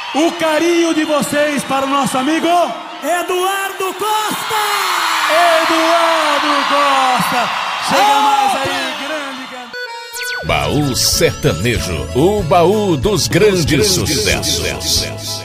o carinho de vocês para o nosso amigo Eduardo Costa! Eduardo Costa! Chega mais aí, grande cantor. Baú Sertanejo, o baú dos grandes sucessos.